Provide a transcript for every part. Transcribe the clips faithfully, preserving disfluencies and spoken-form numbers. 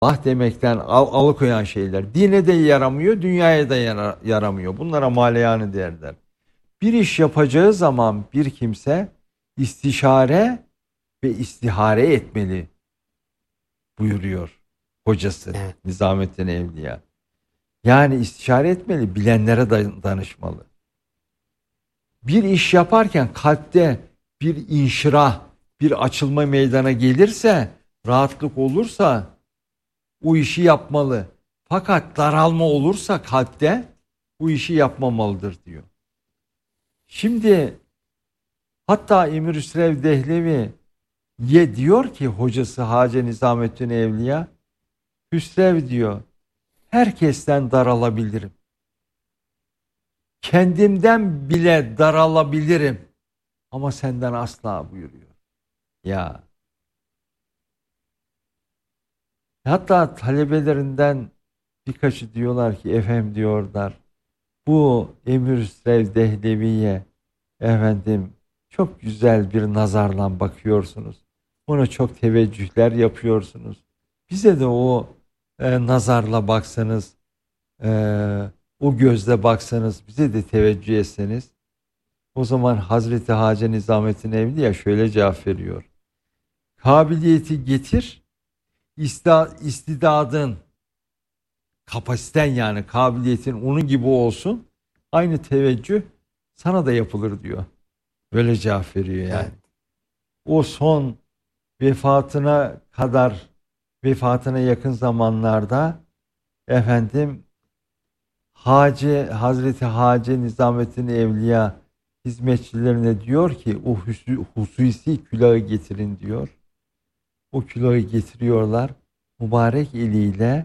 Allah demekten al, alıkoyan şeyler. Dine de yaramıyor, dünyaya da yara, yaramıyor. Bunlara maleyanı derler. Bir iş yapacağı zaman bir kimse istişare ve istihare etmeli buyuruyor hocası Evet. Nizamettin Evliya. Yani istişare etmeli, bilenlere danışmalı. Bir iş yaparken kalpte bir inşirah, bir açılma meydana gelirse, rahatlık olursa o işi yapmalı. Fakat daralma olursa kalpte bu işi yapmamalıdır diyor. Şimdi hatta Emir Hüsrev Dehlevi'ye diyor ki hocası Hacı Nizamettin Evliya, Hüsrev diyor, herkesten daralabilirim. Kendimden bile daralabilirim. Ama senden asla buyuruyor. Ya. Hatta talebelerinden birkaçı diyorlar ki efendim diyorlar, bu Emir Hüsrev Dehlevi'ye efendim çok güzel bir nazarla bakıyorsunuz. Ona çok teveccühler yapıyorsunuz. Bize de o e, nazarla baksanız, e, o gözle baksanız, bize de teveccüh etseniz. O zaman Hazreti Hacı Nizamettin Evliya şöyle cevap veriyor. Kabiliyeti getir, istidadın, kapasiten yani kabiliyetin onun gibi olsun. Aynı teveccüh sana da yapılır diyor. Böyle cevap veriyor yani. Evet. O son vefatına kadar, vefatına yakın zamanlarda efendim Hacı, Hazreti Hacı Nizamettin Evliya hizmetçilerine diyor ki o hususi külahı getirin diyor. O külahı getiriyorlar. Mübarek eliyle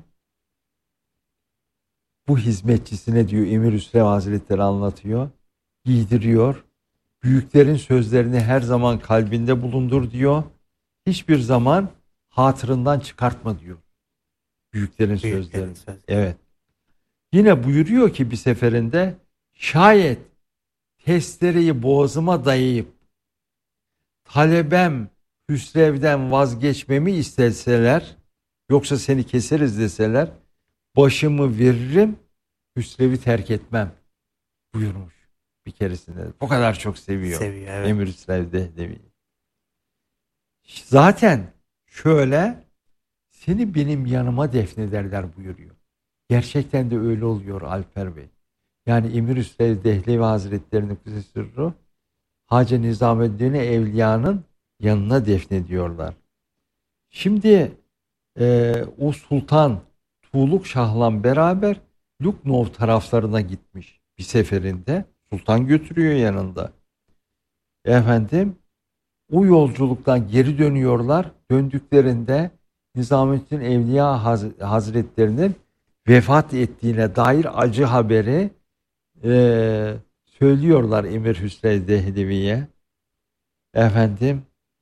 bu hizmetçisine diyor Emir Hüsrev Hazretleri anlatıyor. Giydiriyor. Büyüklerin sözlerini her zaman kalbinde bulundur diyor. Hiçbir zaman hatırından çıkartma diyor. Büyüklerin, Büyüklerin sözlerini. Sözleri. Evet. Yine buyuruyor ki bir seferinde şayet testereyi boğazıma dayayıp talebem Hüsrev'den vazgeçmemi isteseler, yoksa seni keseriz deseler, başımı veririm, Hüsrev'i terk etmem buyurmuş bir keresinde. O kadar çok seviyor, seviyor evet. Emir Hüsrev Dehlevi. Zaten şöyle, seni benim yanıma defnederler buyuruyor. Gerçekten de öyle oluyor Alper Bey. Yani Emir Hüsrev Dehlevi Hazretleri'nin Kudüs Sırrı Hacı Nizamettin Evliya'nın yanına defnediyorlar. Şimdi e, o Sultan Tuğluk Şah'la beraber Luknov taraflarına gitmiş bir seferinde. Sultan götürüyor yanında. Efendim o yolculuktan geri dönüyorlar. Döndüklerinde Nizamettin Evliya Hazretlerinin vefat ettiğine dair acı haberi e, söylüyorlar Emir Hüsrev Dehlevi'ye. Efendim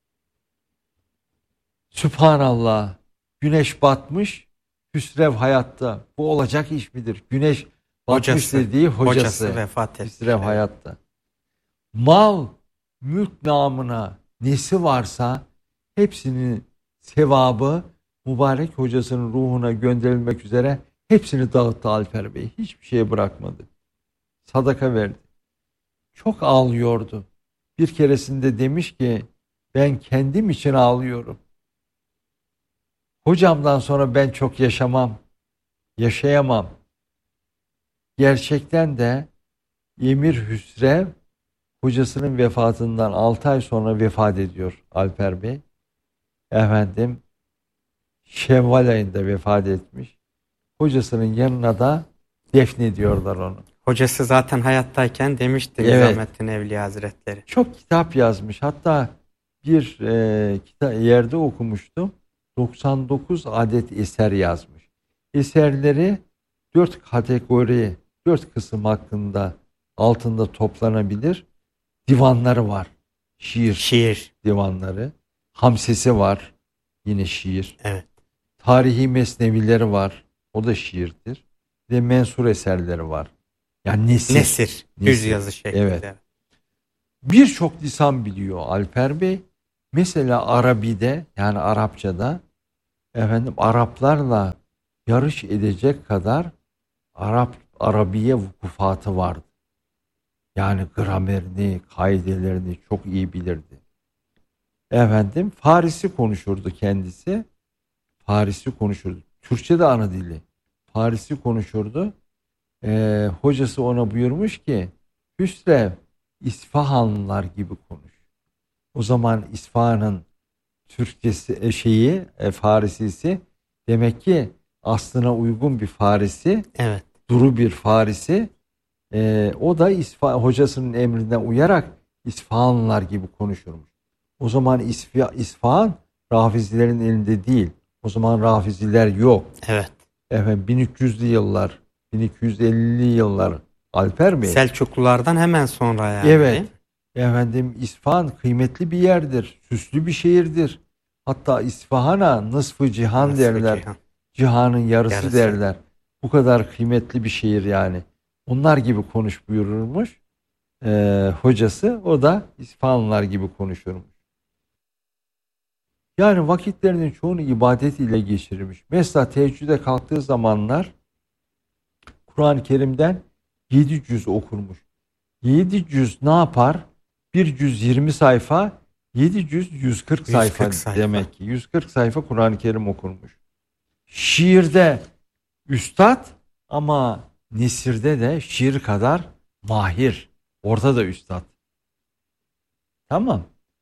Sübhanallah, güneş batmış, Hüsrev hayatta. Bu olacak iş midir? Güneş batmış hocası, dediği hocası, hocası vefat etmiş. Hüsrev evet. hayatta. Mal, mülk namına nesi varsa hepsinin sevabı mübarek hocasının ruhuna gönderilmek üzere hepsini dağıttı Alper Bey. Hiçbir şey bırakmadı. Sadaka verdi. Çok ağlıyordu. Bir keresinde demiş ki ben kendim için ağlıyorum. Hocamdan sonra ben çok yaşamam. Yaşayamam. Gerçekten de Emir Hüsrev hocasının vefatından altı ay sonra vefat ediyor Alper Bey. Efendim Şevval ayında vefat etmiş. Hocasının yanına da defnediyorlar onu. Hocası zaten hayattayken demişti evet. Nizamettin Evliya Hazretleri. Çok kitap yazmış. Hatta bir e, kita- yerde okumuştum. doksan dokuz adet eser yazmış. Eserleri dört kategori, dört kısım hakkında altında toplanabilir. Divanları var. Şiir. Şiir. Divanları. Hamsesi var. Yine şiir. Evet. Tarihi mesnevileri var. O da şiirdir. Ve mensur eserleri var. Yani nesir. Nesir. Düz yazı şeklinde. Evet. Birçok lisan biliyor Alper Bey. Mesela Arabi'de yani Arapçada efendim Araplarla yarış edecek kadar Arap Arabiye vukufatı vardı. Yani gramerini, kaidelerini çok iyi bilirdi. Efendim Farisi konuşurdu kendisi. Farisi konuşurdu. Türkçe de ana dili. Farisi konuşurdu. Ee, hocası ona buyurmuş ki Hüsrev İsfahanlılar gibi konuş. O zaman İsfahan'ın Türkçesi şeyi e, Farisisi demek ki aslına uygun bir Farisi. Evet. Duru bir Farisi. E, o da İsfa, hocasının emrine uyarak İsfahanlılar gibi konuşurmuş. O zaman İsfa, İsfahan Rafizilerin elinde değil. O zaman Rafiziler yok. Evet. Efendim bin üç yüzlü yıllar, bin iki yüz ellili yıllar Alper Bey. Selçuklulardan hemen sonra yani. Evet. Efendim İsfahan kıymetli bir yerdir. Süslü bir şehirdir. Hatta İsfahan'a nısfı cihan Nısfı derler. cihan. Cihanın yarısı, Yarısı. derler. Bu kadar kıymetli bir şehir yani. Onlar gibi konuş buyururmuş. Ee, hocası o da İsfahanlılar gibi konuşurmuş. Yani vakitlerinin çoğunu ibadet ile geçirirmiş. Mesela teheccüde kalktığı zamanlar Kur'an-ı Kerim'den yedi cüz okurmuş. yedi cüz ne yapar? Bir cüz yirmi sayfa, yedi cüz yüz kırk sayfa, sayfa demek ki. yüz kırk sayfa Kur'an-ı Kerim okurmuş. Şiirde üstad ama nesirde de şiir kadar mahir. Orada da üstad. Tamam.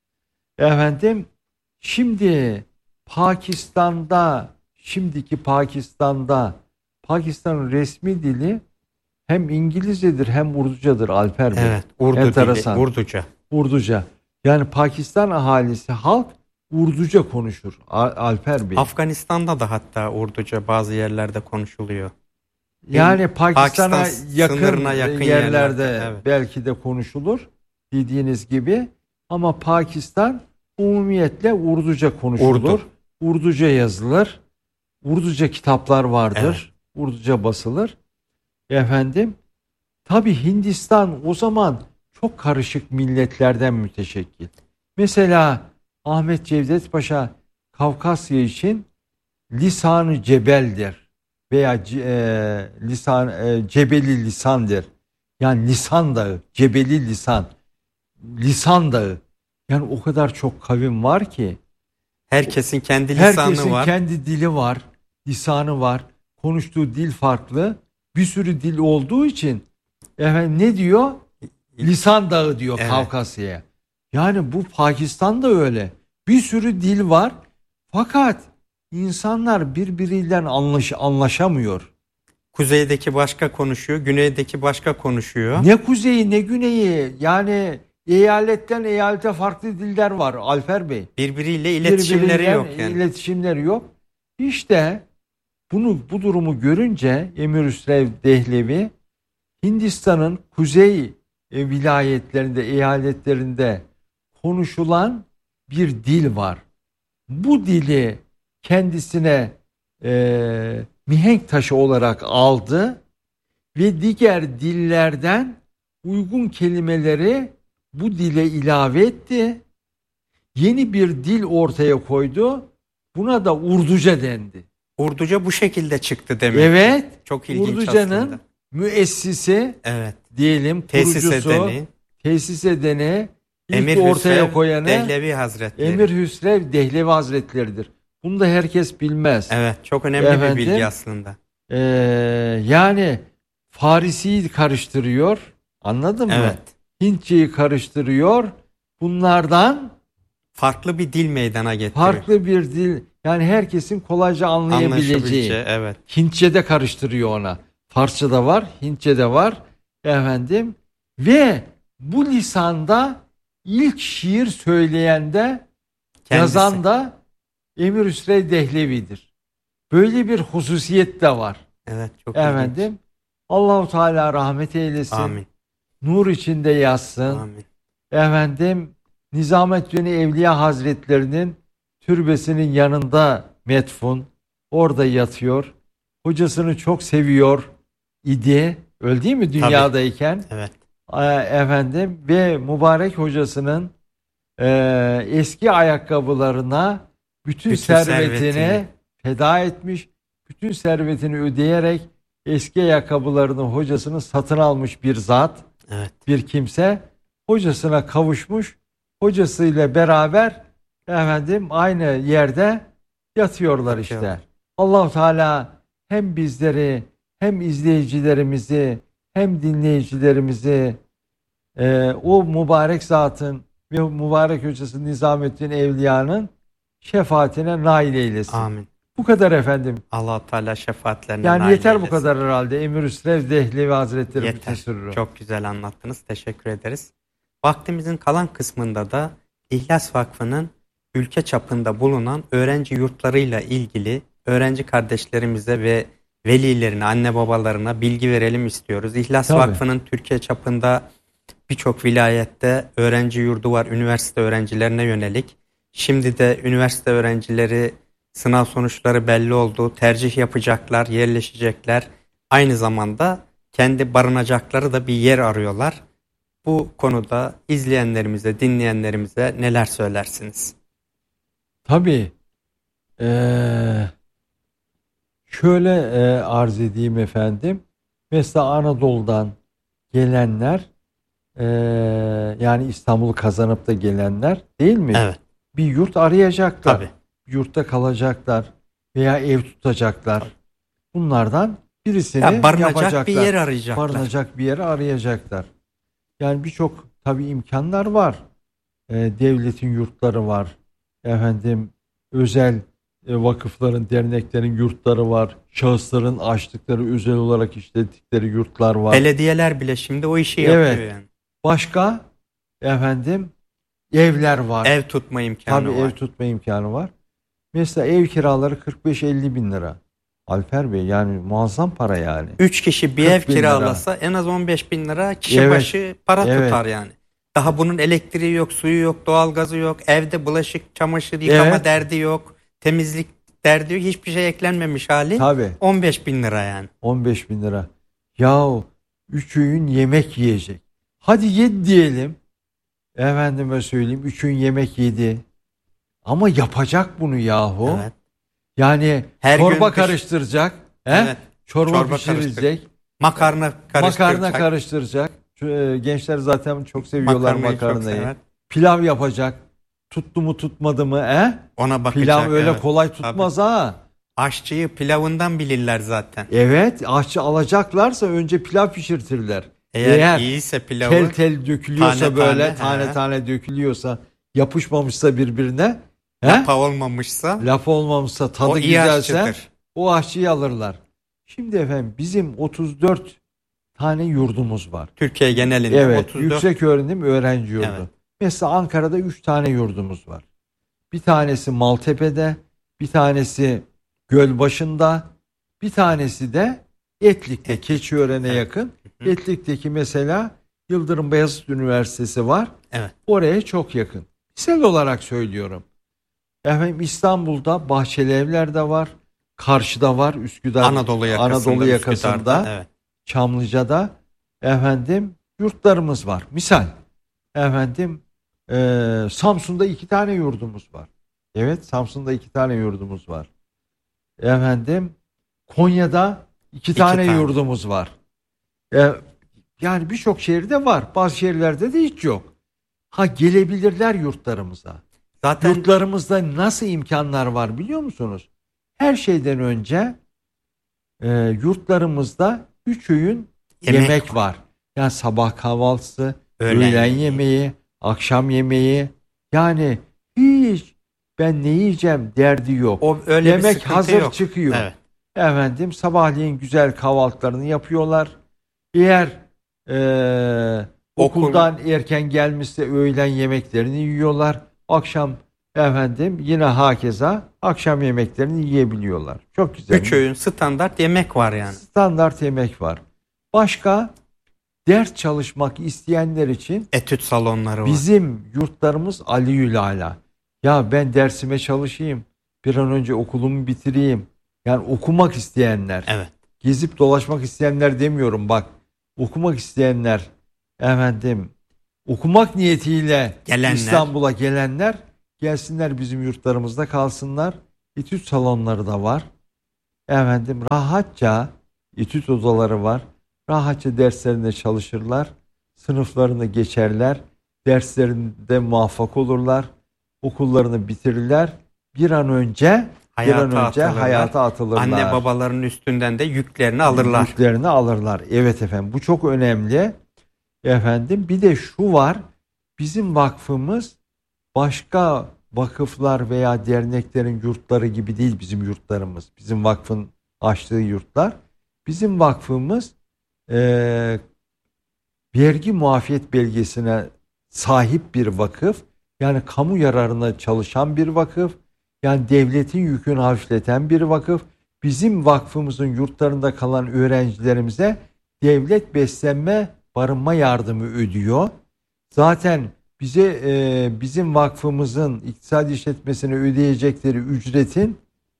Efendim şimdi Pakistan'da, şimdiki Pakistan'da Pakistan'ın resmi dili hem İngilizcedir hem Urducadır Alper Bey. Evet, Urdu enteresan. dili, Urduca. Urduca. Yani Pakistan ahalisi halk Urduca konuşur Alper Bey. Afganistan'da da hatta Urduca bazı yerlerde konuşuluyor. Yani Pakistan'a Pakistan yakın, sınırına yakın yerlerde, yerlerde, evet. belki de konuşulur dediğiniz gibi ama Pakistan umumiyetle Urduca konuşulur. Urdu. Urduca yazılır. Urduca kitaplar vardır. Evet. Urduca basılır. Efendim tabi Hindistan o zaman çok karışık milletlerden müteşekkil. Mesela Ahmet Cevdet Paşa Kafkasya için lisan-ı cebeldir veya e, lisan e, cebeli lisandır. Yani lisan dağı, cebeli lisan, lisan dağı. Yani o kadar çok kavim var ki herkesin kendi lisanı herkesin var. Herkesin kendi dili var, lisanı var. Konuştuğu dil farklı. Bir sürü dil olduğu için efendim ne diyor? Lisan dağı diyor, evet. Kafkasya'ya. Yani bu Pakistan'da öyle. Bir sürü dil var. Fakat insanlar birbiriyle anlaş anlaşamıyor. Kuzeydeki başka konuşuyor, güneydeki başka konuşuyor. Ne kuzeyi ne güneyi. Yani eyaletten eyalete farklı diller var Alper Bey. Birbiriyle iletişimleri Birbiriyle yok yani. İletişimleri yok. İşte bunu bu durumu görünce Emir Hüsrev Dehlevi Hindistan'ın kuzey vilayetlerinde, eyaletlerinde konuşulan bir dil var. Bu dili kendisine e, mihenk taşı olarak aldı ve diğer dillerden uygun kelimeleri bu dile ilave etti. Yeni bir dil ortaya koydu. Buna da Urduca dendi. Urduca bu şekilde çıktı demek. Evet. Çok ilginç Urduca'nın aslında. müessisi, evet. diyelim tesis kurucusu, edeni, tesis edeni, ilk Emir ortaya Hüsrev koyanı Dehlevi Hazretleri. Emir Hüsrev Dehlevi Hazretleri'dir. Bunu da herkes bilmez. Evet, çok önemli Efendim, bir bilgi aslında. E, yani Farisi'yi karıştırıyor, anladın mı? Evet. Hintçeyi karıştırıyor. Bunlardan farklı bir dil meydana getiriyor. Farklı bir dil, yani herkesin kolayca anlayabileceği. Evet. Hintçe'de karıştırıyor ona. Farsça'da var, Hintçe'de var. Efendim ve bu lisanda ilk şiir söyleyen de Kendisi. yazan da Emir Hüsrev Dehlevi'dir. Böyle bir hususiyet de var. Evet, çok Efendim ilginç. Allahu Teala rahmet eylesin. Amin. Nur içinde yatsın. Amin. Efendim Nizamettin Evliya Hazretlerinin türbesinin yanında metfun. Orada yatıyor. Hocasını çok seviyor idi. Öyle değil mi dünyadayken? Tabii. Evet. Efendim ve mübarek hocasının e, eski ayakkabılarına bütün, bütün servetini, servetini feda etmiş, bütün servetini ödeyerek eski ayakkabılarını hocasını satın almış bir zat, evet. bir kimse hocasına kavuşmuş, hocasıyla beraber efendim aynı yerde yatıyorlar Yatıyor. işte. Allah-u Teala hem bizleri hem izleyicilerimizi hem dinleyicilerimizi e, o mübarek zatın ve mübarek hocası Nizamettin Evliya'nın şefaatine nail eylesin. Amin. Bu kadar efendim. Allah-u Teala şefaatlerine yani nail yeter eylesin. bu kadar herhalde. Emir Üsrev Dehlevi Hazretleri Yeter. Mütesirri. Çok güzel anlattınız. Teşekkür ederiz. Vaktimizin kalan kısmında da İhlas Vakfı'nın ülke çapında bulunan öğrenci yurtlarıyla ilgili öğrenci kardeşlerimize ve velilerine, anne babalarına bilgi verelim istiyoruz. İhlas Tabii. Vakfı'nın Türkiye çapında birçok vilayette öğrenci yurdu var, üniversite öğrencilerine yönelik. Şimdi de üniversite öğrencileri sınav sonuçları belli oldu, tercih yapacaklar, yerleşecekler. Aynı zamanda kendi barınacakları da bir yer arıyorlar. Bu konuda izleyenlerimize, dinleyenlerimize neler söylersiniz? Tabii. Ee, şöyle e, arz edeyim efendim. Mesela Anadolu'dan gelenler e, yani İstanbul'u kazanıp da gelenler değil mi? Evet. Bir yurt arayacaklar. Tabii. Yurtta kalacaklar veya ev tutacaklar. Bunlardan birisini Ya barınacak yapacaklar. bir yer arayacaklar. Barınacak bir yeri arayacaklar. Yani birçok tabii imkanlar var. E, devletin yurtları var. Efendim özel e, vakıfların, derneklerin yurtları var. Şahısların açtıkları, özel olarak işlettikleri yurtlar var. Belediyeler bile şimdi o işi Evet. yapıyor yani. Başka efendim evler var. Ev tutma imkanı Tabii var. ev tutma imkanı var. Mesela ev kiraları kırk beş elli bin lira. Alper Bey yani muazzam para yani. Üç kişi bir ev kırk bin lira. kiralasa en az on beş bin lira kişi Evet. başı para Evet. tutar yani. Daha bunun elektriği yok, suyu yok, doğalgazı yok. Evde bulaşık, çamaşır yıkama Evet. derdi yok. Temizlik derdi yok. Hiçbir şey eklenmemiş hali. Tabii. on beş bin lira yani. on beş bin lira. Yahu üç öğün yemek yiyecek. Hadi yedi diyelim. Efendime söyleyeyim üç öğün yemek yedi. Ama yapacak bunu yahu. Evet. Yani Her çorba gün karıştıracak. He? Evet. Çorba, Çorba pişirecek. Makarna karıştıracak. Makarna karıştıracak. Şu, e, Gençler zaten çok seviyorlar Makarnayı çok makarnayı. sever. Pilav yapacak. Tuttu mu tutmadı mı? He? Ona bakacak. Pilav öyle evet. kolay tutmaz Tabii. ha. Aşçıyı pilavından bilirler zaten. Evet, aşçı alacaklarsa önce pilav pişirtirler. Eğer, Eğer iyiyse pilavı tel tel dökülüyorsa tane böyle tane, tane he. tane dökülüyorsa, yapışmamışsa birbirine, he? lapa olmamışsa Laf olmamışsa, tadı o iyi güzelse aşçıdır. o aşçıyı alırlar. Şimdi efendim bizim otuz dört tane yurdumuz var. Türkiye genelinde Evet, otuz dört. yüksek öğrenim öğrenci yurdu. Evet. Mesela Ankara'da üç tane yurdumuz var. Bir tanesi Maltepe'de, bir tanesi Gölbaşı'nda, bir tanesi de Etlik'te, Keçiören'e Evet. yakın. Hı hı. Etlik'teki mesela Yıldırım Beyazıt Üniversitesi var. Evet. Oraya çok yakın. Misal olarak söylüyorum. Efendim İstanbul'da Bahçeli Evler'de var. Karşıda var. Üsküdar, Anadolu yakasında. Anadolu yakasında. Üsküdar'da, evet. Çamlıca'da efendim yurtlarımız var. Misal efendim e, Samsun'da iki tane yurdumuz var. Evet, Samsun'da iki tane yurdumuz var. Efendim Konya'da iki, İki tane, tane. yurdumuz var. E, yani birçok şehirde var. Bazı şehirlerde de hiç yok. Ha gelebilirler yurtlarımıza. Zaten Yurtlarımızda nasıl imkanlar var biliyor musunuz? Her şeyden önce e, yurtlarımızda üç öğün Yemek yemek, var. Yani sabah kahvaltısı, Öğlen öğlen, yemeği. yemeği, akşam yemeği. Yani hiç ben ne yiyeceğim derdi yok. o öyle bir Yemek sıkıntı hazır yok. çıkıyor. Evet. Efendim sabahleyin güzel kahvaltılarını yapıyorlar. Eğer e, Okul- okuldan erken gelmişse öğlen yemeklerini yiyorlar. Akşam efendim yine hakeza akşam yemeklerini yiyebiliyorlar. Çok güzel. Üç öğün standart yemek var yani. Standart yemek var. Başka ders çalışmak isteyenler için Etüt salonları var. bizim yurtlarımız aliyülala. Ya ben dersime çalışayım. Bir an önce okulumu bitireyim. Yani okumak isteyenler. Evet. Gezip dolaşmak isteyenler demiyorum bak. Okumak isteyenler efendim okumak niyetiyle Gelenler. İstanbul'a gelenler gelsinler bizim yurtlarımızda kalsınlar. etüt salonları da var. Efendim rahatça etüt odaları var. Rahatça derslerinde çalışırlar. Sınıflarını geçerler. Derslerinde muvaffak olurlar. Okullarını bitirirler. Bir an önce hayata bir an önce atılırlar. hayata atılırlar. Anne babaların üstünden de yüklerini alırlar. Yüklerini alırlar. Evet efendim. Bu çok önemli. Efendim bir de şu var. Bizim vakfımız başka vakıflar veya derneklerin yurtları gibi değil bizim yurtlarımız. Bizim vakfın açtığı yurtlar. Bizim vakfımız e, vergi muafiyet belgesine sahip bir vakıf. Yani kamu yararına çalışan bir vakıf. Yani devletin yükünü hafifleten bir vakıf. Bizim vakfımızın yurtlarında kalan öğrencilerimize devlet beslenme, barınma yardımı ödüyor. Zaten bize e, bizim vakfımızın iktisadi işletmesine ödeyecekleri ücretin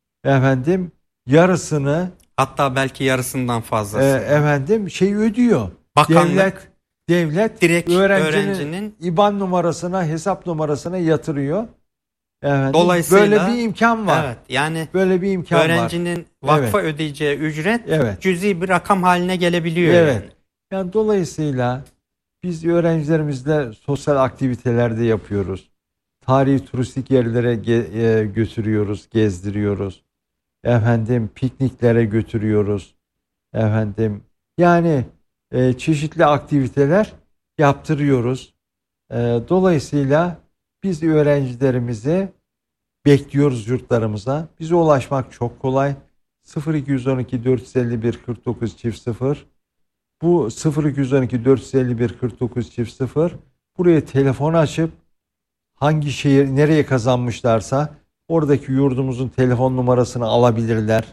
efendim yarısını, hatta belki yarısından fazlası. E, efendim şey ödüyor. Bakanlık, devlet devlet direkt öğrencinin, öğrencinin İ B A N numarasına, hesap numarasına yatırıyor. Efendim, dolayısıyla böyle bir imkan var. Evet, yani böyle bir imkan öğrencinin var. vakfa Evet. ödeyeceği ücret Evet. cüzi bir rakam haline gelebiliyor. Evet. Yani. Yani dolayısıyla biz öğrencilerimizle sosyal aktivitelerde yapıyoruz. Tarihi turistik yerlere ge- e, götürüyoruz, gezdiriyoruz. Efendim pikniklere götürüyoruz. Efendim yani e, çeşitli aktiviteler yaptırıyoruz. E, dolayısıyla biz öğrencilerimizi bekliyoruz yurtlarımıza. Bize ulaşmak çok kolay. sıfır iki yüz on iki dört yüz elli bir kırk dokuz çift sıfır. Bu sıfır iki yüz on iki dört yüz elli bir kırk dokuz çift sıfır. Buraya telefon açıp hangi şehir nereye kazanmışlarsa oradaki yurdumuzun telefon numarasını alabilirler.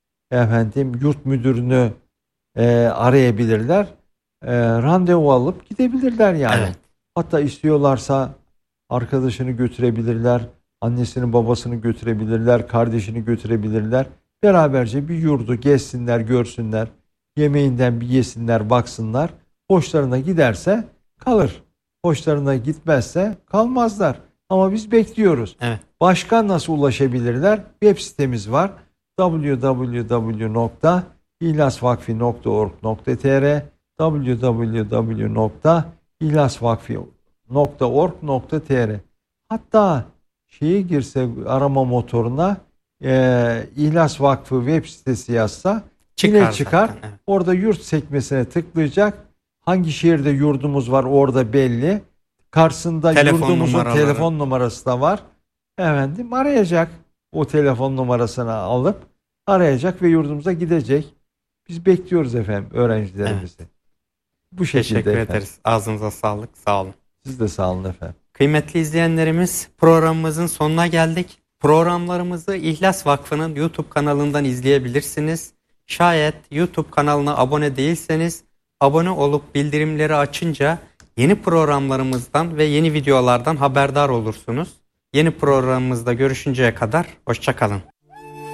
Efendim yurt müdürünü e, arayabilirler. E, randevu alıp gidebilirler yani. Evet. Hatta istiyorlarsa arkadaşını götürebilirler. Annesini babasını götürebilirler. Kardeşini götürebilirler. Beraberce bir yurdu gezsinler, görsünler. Yemeğinden bir yesinler, baksınlar. Hoşlarına giderse kalır. Hoşlarına gitmezse kalmazlar. Ama biz bekliyoruz. Evet. Başka nasıl ulaşabilirler? Web sitemiz var. double-u double-u double-u nokta ihlasvakfi nokta org nokta tr double-u double-u double-u nokta ihlasvakfi nokta org nokta tr. Hatta şeye girse arama motoruna e, İhlas Vakfı web sitesi yazsa Çıkar yine çıkar. Zaten, evet. Orada yurt sekmesine tıklayacak. Hangi şehirde yurdumuz var orada belli. Karşısında Telefon yurdumuzun numaraları. telefon numarası da var. Efendim arayacak. O telefon numarasını alıp arayacak ve yurdumuza gidecek. Biz bekliyoruz efendim öğrencilerimizi. Evet. Bu şekilde Teşekkür efendim. ederiz. Ağzınıza sağlık. Sağ olun. Siz de sağ olun efendim. Kıymetli izleyenlerimiz, programımızın sonuna geldik. Programlarımızı İhlas Vakfı'nın YouTube kanalından izleyebilirsiniz. Şayet YouTube kanalına abone değilseniz abone olup bildirimleri açınca yeni programlarımızdan ve yeni videolardan haberdar olursunuz. Yeni programımızda görüşünceye kadar hoşça kalın.